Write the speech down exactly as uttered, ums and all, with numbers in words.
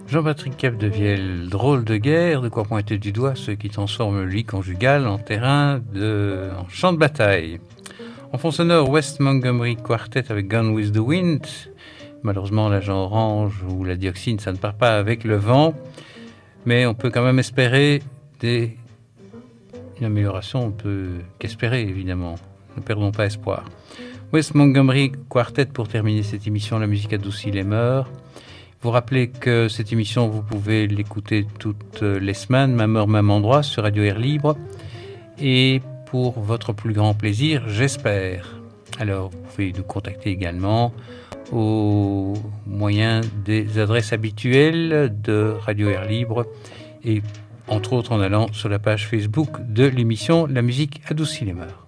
Jean-Patrick Capdevielle, drôle de guerre, de quoi pointer du doigt ceux qui transforment le lit conjugal en terrain de, en champ de bataille. En fond sonore, West Montgomery Quartet avec Gone with the Wind. Malheureusement, l'agent orange ou la dioxine, ça ne part pas avec le vent, mais on peut quand même espérer des... une amélioration, on peut qu'espérer évidemment. Ne perdons pas espoir. West Montgomery Quartet pour terminer cette émission, la musique adoucit les mœurs. Vous rappelez que cette émission, vous pouvez l'écouter toutes les semaines, même heure, même endroit, sur Radio Air Libre. Et pour votre plus grand plaisir, j'espère. Alors, vous pouvez nous contacter également au moyen des adresses habituelles de Radio Air Libre et entre autres en allant sur la page Facebook de l'émission La musique adoucit les mœurs.